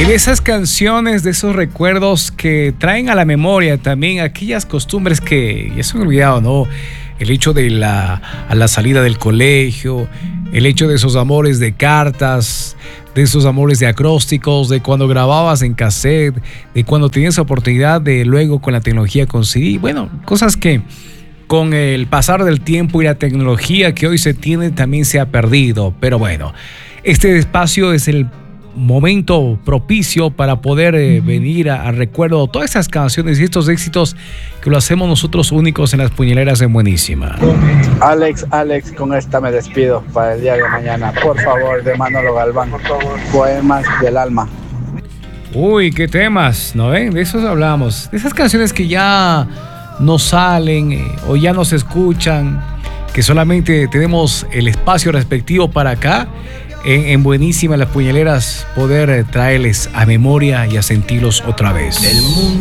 Y de esas canciones, de esos recuerdos que traen a la memoria también aquellas costumbres que ya se han olvidado, ¿no? El hecho de a la salida del colegio, el hecho de esos amores de cartas, de esos amores de acrósticos, de cuando grababas en cassette, de cuando tenías oportunidad de luego con la tecnología con CD. Bueno, cosas que con el pasar del tiempo y la tecnología que hoy se tiene también se ha perdido. Pero bueno, este espacio es el momento propicio para poder venir a recuerdo todas estas canciones y estos éxitos que lo hacemos nosotros únicos en las puñaleras de Buenísima. Alex, con esta me despido para el día de mañana. Por favor, de Manolo Galván, Poemas del Alma. Uy, qué temas, ¿no ven? De esos hablamos. De esas canciones que ya no salen o ya no se escuchan, que solamente tenemos el espacio respectivo para acá. En Buenísima las puñaleras poder traerles a memoria y a sentirlos otra vez. El mundo